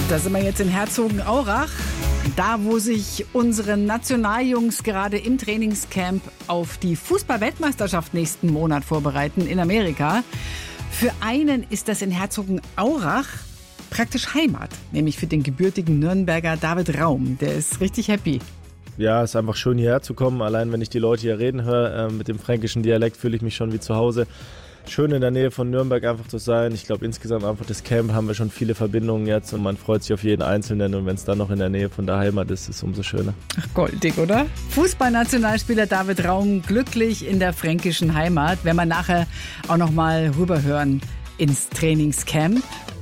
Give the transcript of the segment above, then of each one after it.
Da sind wir jetzt in Herzogenaurach, da wo sich unsere Nationaljungs gerade im Trainingscamp auf die Fußball-Weltmeisterschaft nächsten Monat vorbereiten in Amerika. Für einen ist das in Herzogenaurach praktisch Heimat, nämlich für den gebürtigen Nürnberger David Raum. Der ist richtig happy. Ja, es ist einfach schön hierher zu kommen. Allein wenn ich die Leute hier reden höre, mit dem fränkischen Dialekt fühle ich mich schon wie zu Hause. Schön in der Nähe von Nürnberg einfach zu sein. Ich glaube insgesamt einfach das Camp haben wir schon viele Verbindungen jetzt und man freut sich auf jeden Einzelnen und wenn es dann noch in der Nähe von der Heimat ist, ist es umso schöner. Ach, goldig, oder? Fußballnationalspieler David Raum glücklich in der fränkischen Heimat. Werden wir nachher auch noch mal rüberhören ins Trainingscamp.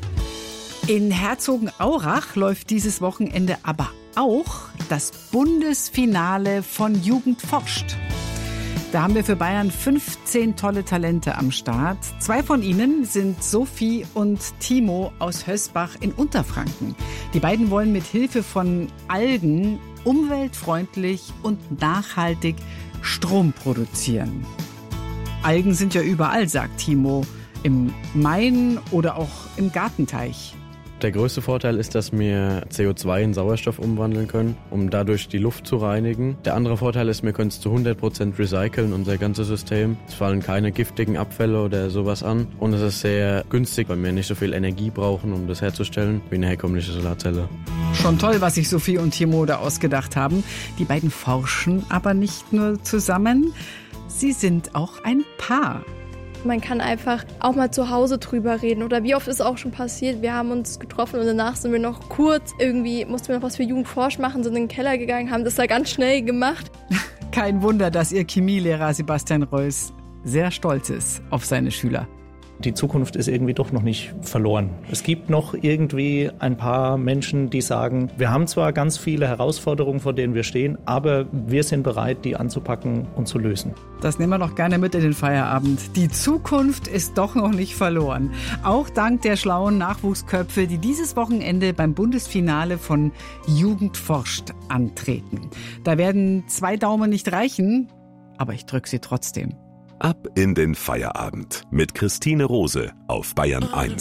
In Herzogenaurach läuft dieses Wochenende aber auch das Bundesfinale von Jugend forscht. Da haben wir für Bayern 15 tolle Talente am Start. 2 von ihnen sind Sophie und Timo aus Hösbach in Unterfranken. Die beiden wollen mit Hilfe von Algen umweltfreundlich und nachhaltig Strom produzieren. Algen sind ja überall, sagt Timo, im Main oder auch im Gartenteich. Der größte Vorteil ist, dass wir CO2 in Sauerstoff umwandeln können, um dadurch die Luft zu reinigen. Der andere Vorteil ist, wir können es zu 100% recyceln, unser ganzes System. Es fallen keine giftigen Abfälle oder sowas an. Und es ist sehr günstig, weil wir nicht so viel Energie brauchen, um das herzustellen, wie eine herkömmliche Solarzelle. Schon toll, was sich Sophie und Timo da ausgedacht haben. Die beiden forschen aber nicht nur zusammen, sie sind auch ein Paar. Man kann einfach auch mal zu Hause drüber reden. Oder wie oft ist auch schon passiert, wir haben uns getroffen und danach sind wir noch kurz, mussten wir noch was für Jugendforsch machen, sind in den Keller gegangen, haben das da ganz schnell gemacht. Kein Wunder, dass Ihr Chemielehrer Sebastian Reuss sehr stolz ist auf seine Schüler. Die Zukunft ist irgendwie doch noch nicht verloren. Es gibt noch irgendwie ein paar Menschen, die sagen, wir haben zwar ganz viele Herausforderungen, vor denen wir stehen, aber wir sind bereit, die anzupacken und zu lösen. Das nehmen wir doch gerne mit in den Feierabend. Die Zukunft ist doch noch nicht verloren. Auch dank der schlauen Nachwuchsköpfe, die dieses Wochenende beim Bundesfinale von Jugend forscht antreten. Da werden 2 Daumen nicht reichen, aber ich drücke sie trotzdem. Ab in den Feierabend mit Christine Rose auf Bayern 1.